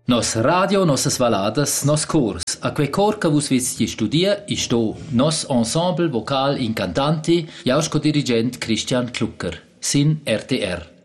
Nos radio, nossas valadas, nos cors. A quei cor che vus vizti studia, isto nos ensemble vocal incantanti, jausco dirigent Christian Klucker, sin RTR.